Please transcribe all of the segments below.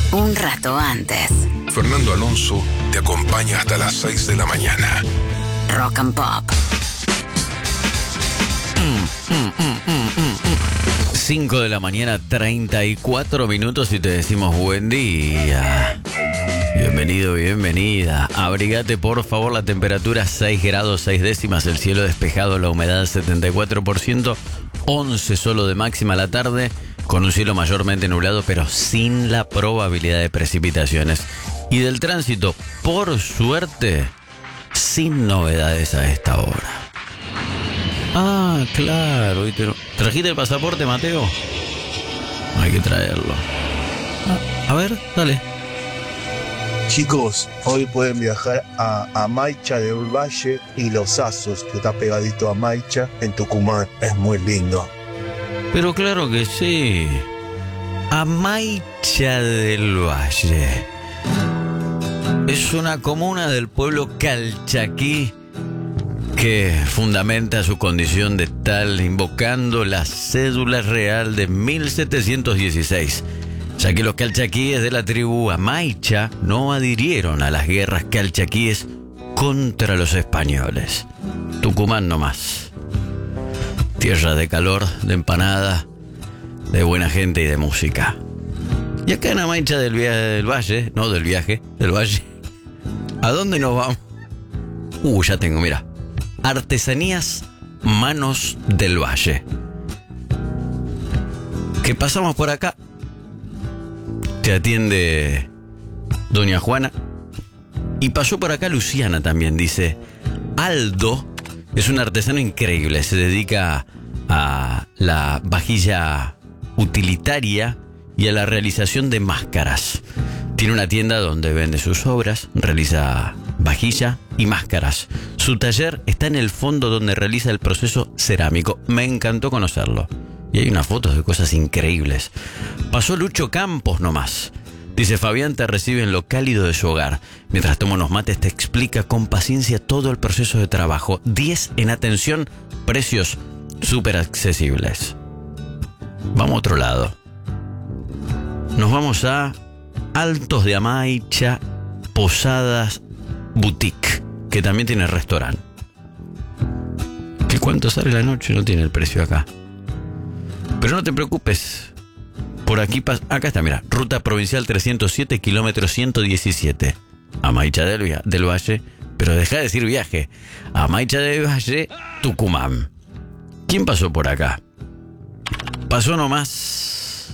un rato antes. Fernando Alonso te acompaña hasta las 6 de la mañana. Rock and Pop. 5 de la mañana, 34 minutos y te decimos buen día. Bienvenido, bienvenida. Abrigate por favor, la temperatura 6 grados 6 décimas, el cielo despejado, la humedad 74%, 11 solo de máxima la tarde, con un cielo mayormente nublado pero sin la probabilidad de precipitaciones. Y del tránsito, por suerte, sin novedades a esta hora. Ah, claro. ¿Trajiste el pasaporte, Mateo? Hay que traerlo. A ver, dale. Chicos, hoy pueden viajar a Maicha del Valle y Los Asos, que está pegadito a Maicha, en Tucumán. Es muy lindo. Pero claro que sí. A Maicha del Valle. Es una comuna del pueblo calchaquí que fundamenta su condición de tal invocando la cédula real de 1716, ya que los calchaquíes de la tribu Amaicha no adhirieron a las guerras calchaquíes contra los españoles. Tucumán nomás. Tierra de calor, de empanada, de buena gente y de música. Y acá en Amaicha del Valle, ¿a dónde nos vamos? Ya tengo, mira. Artesanías Manos del Valle. Que pasamos por acá. Te atiende doña Juana. Y pasó por acá Luciana también, dice. Aldo es un artesano increíble. Se dedica a la vajilla utilitaria y a la realización de máscaras. Tiene una tienda donde vende sus obras, realiza vajilla y máscaras. Su taller está en el fondo donde realiza el proceso cerámico. Me encantó conocerlo. Y hay unas fotos de cosas increíbles. Pasó Lucho Campos nomás. Dice, Fabián te recibe en lo cálido de su hogar. Mientras toma unos mates te explica con paciencia todo el proceso de trabajo. 10 en atención, precios súper accesibles. Vamos a otro lado. Nos vamos a Altos de Amaicha, Posadas Boutique, que también tiene restaurante. ¿Qué cuánto sale la noche? No tiene el precio acá. Pero no te preocupes. Por aquí acá está, mira. Ruta provincial 307, kilómetro 117. Amaicha del Valle. Pero deja de decir viaje. Amaicha del Valle, Tucumán. ¿Quién pasó por acá? Pasó nomás.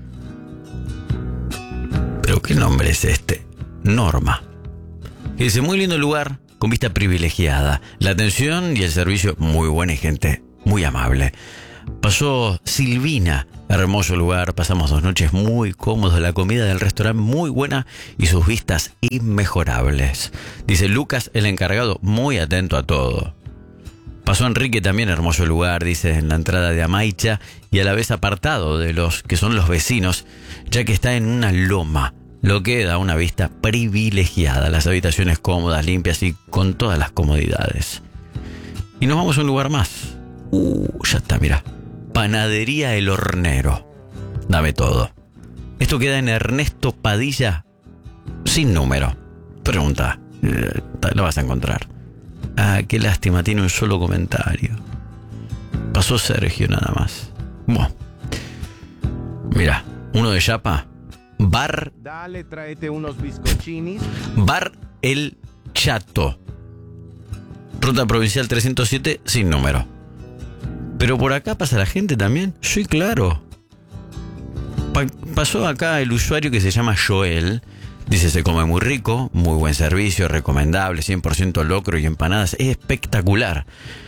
¿Pero qué nombre es este? Norma. Dice, muy lindo lugar, con vista privilegiada. La atención y el servicio muy buena y gente muy amable. Pasó Silvina, hermoso lugar. Pasamos 2 noches muy cómodos. La comida del restaurante muy buena y sus vistas inmejorables. Dice Lucas, el encargado, muy atento a todo. Pasó Enrique también, hermoso lugar, dice, en la entrada de Amaicha y a la vez apartado de los que son los vecinos, ya que está en una loma. Lo que da una vista privilegiada, las habitaciones cómodas, limpias y con todas las comodidades. Y nos vamos a un lugar más. Ya está, mira. Panadería El Hornero. Dame todo. Esto queda en Ernesto Padilla, sin número. Pregunta, lo vas a encontrar. Qué lástima, tiene un solo comentario. Pasó Sergio nada más. Bueno. Mira, uno de Yapa. Bar. Dale, tráete unos bizcochinis. Bar El Chato. Ruta provincial 307, sin número. Pero por acá pasa la gente también. Sí, claro. Pasó acá el usuario que se llama Joel. Dice, se come muy rico, muy buen servicio, recomendable, 100% locro y empanadas. Es espectacular.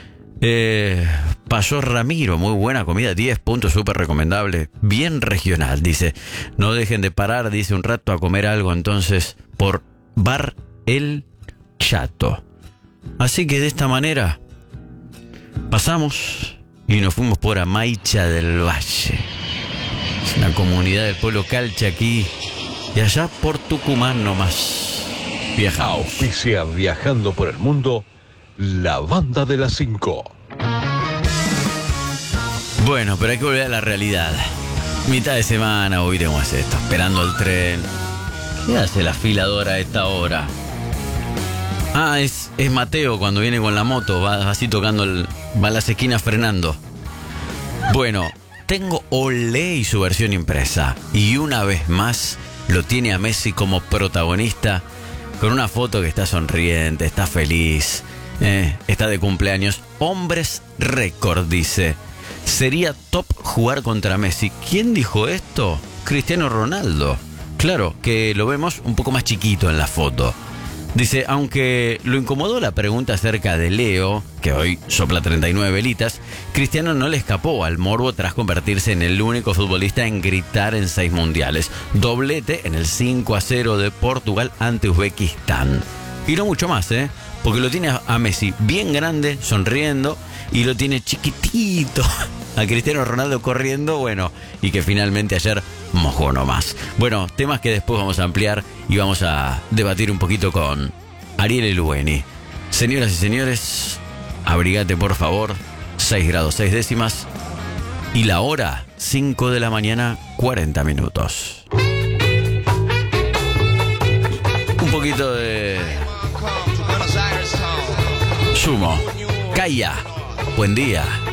Pasó Ramiro, muy buena comida, 10 puntos, súper recomendable, bien regional, dice. No dejen de parar, dice, un rato a comer algo, entonces, por Bar El Chato. Así que de esta manera pasamos y nos fuimos por Amaicha del Valle. Es una comunidad del pueblo calchaquí y allá por Tucumán nomás. Viajamos. Auspicia Viajando por el Mundo, la banda de las 5. Bueno, pero hay que volver a la realidad. Mitad de semana, hoy iremos esto, esperando el tren. ¿Qué hace la afiladora a esta hora? Ah, es Mateo cuando viene con la moto, va así tocando, va a las esquinas frenando. Bueno, tengo Olé y su versión impresa. Y una vez más lo tiene a Messi como protagonista, con una foto que está sonriente, está feliz, está de cumpleaños. Hombres récord, dice. Sería top jugar contra Messi. ¿Quién dijo esto? Cristiano Ronaldo. Claro, que lo vemos un poco más chiquito en la foto. Dice, aunque lo incomodó la pregunta acerca de Leo, que hoy sopla 39 velitas, Cristiano no le escapó al morbo tras convertirse en el único futbolista en gritar en 6 mundiales. Doblete en el 5-0 de Portugal ante Uzbekistán. Y no mucho más, porque lo tiene a Messi bien grande, sonriendo, y lo tiene chiquitito a Cristiano Ronaldo corriendo, bueno, y que finalmente ayer mojó nomás. Bueno, temas que después vamos a ampliar y vamos a debatir un poquito con Ariel Elueni. Señoras y señores, abrigate por favor, 6 grados 6 décimas, y la hora 5 de la mañana, 40 minutos. Un poquito de sumo. Calla. Buen día.